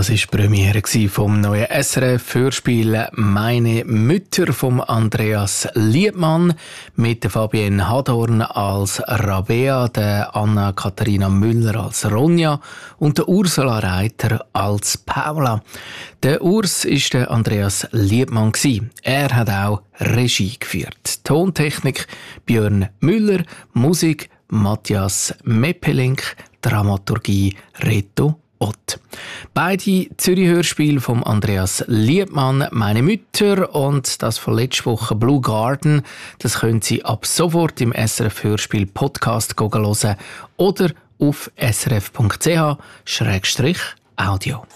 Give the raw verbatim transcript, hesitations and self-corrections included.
Das war die Premiere vom neuen S R F-Hörspiel «Meine Mütter» von Andreas Liebmann mit Fabienne Hadorn als Rabea, der Anna-Katharina Müller als Ronja und der Ursula Reiter als Paula. Der Urs war der Andreas Liebmann. Er hat auch Regie geführt. Tontechnik Björn Müller, Musik Matthias Meppelink, Dramaturgie Reto Ott. Beide Zürich-Hörspiele von Andreas Liebmann, «Meine Mütter» und das von letzter Woche «Blue Garden», das können Sie ab sofort im S R F-Hörspiel Podcast hören oder auf s r f punkt c h slash audio.